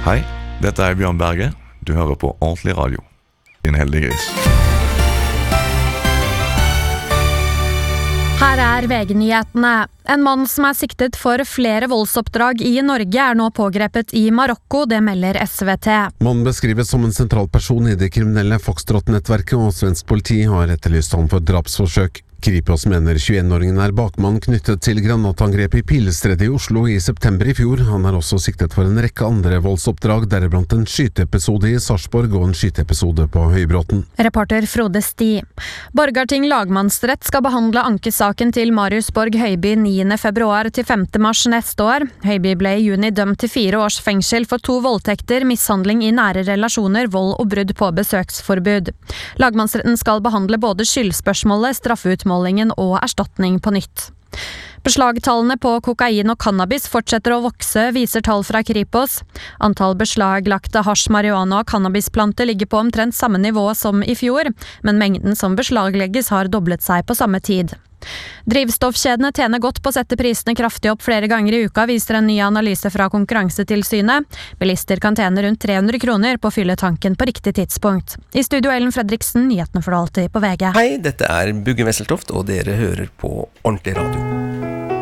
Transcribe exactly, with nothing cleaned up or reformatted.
Hei, dette er Bjørn Berge. Du hører på Ordentlig Radio. Din heldige gris. Her er V G-nyhetene. En mann som er siktet for flere voldsoppdrag i Norge er nå pågrepet i Marokko, det melder S V T. Mannen beskrives som en sentral person i det kriminelle Foxtrot-nettverket, og svensk politi har etterlyst ham for drapsforsøk. Kripos mener tjueen-åringen er bakmann knyttet til granatangrep i Pilestredet i Oslo i september i fjor. Han er også siktet for en rekke andre voldsoppdrag, deriblant en skyteepisode i Sarpsborg og en skyteepisode på Høybråten. Reporter Frode Sti. Borgarting lagmannsrett skal behandle ankesaken til Marius Borg Høiby niende februar til femte mars neste år. Høiby ble i juni dømt til fire års fengsel for to voldtekter, mishandling i nære relasjoner, vold og brudd på besøksforbud. Lagmannsretten skal behandle både skyldspørsmålet, straffeutmålingen og erstatning på nytt. Beslagtallene på kokain og cannabis fortsetter å vokse, viser tall fra Kripos. Antall beslaglagte hasj, marihuana og cannabisplanter ligger på omtrent samme nivå som i fjor, men mengden som beslaglegges har doblet seg på samme tid. Drivstoffkjedene tjener godt på å sette prisene kraftig opp flere ganger i uka, viser en ny analyse fra Konkurransetilsynet. Bilister kan tjene rundt tre hundre kroner på å fylle tanken på riktig tidspunkt. I studio Ellen Fredriksen, nyhetene for alltid på V G. Hei, dette er Bugge Wesseltoft, og dere hører på Ordentlig Radio.